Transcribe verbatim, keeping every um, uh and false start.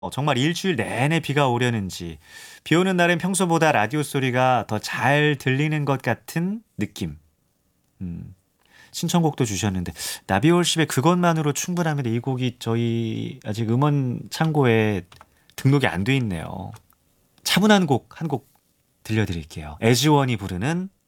어 정말 일주일 내내 비가 오려는지 비 오는 날엔 평소보다 라디오 소리가 더 잘 들리는 것 같은 느낌. 음. 신청곡도 주셨는데 나비올십의 그것만으로 충분합니다. 이 곡이 저희 아직 음원 창고에 등록이 안 돼 있네요. 차분한 곡 한 곡 들려드릴게요. 에즈원이 부르는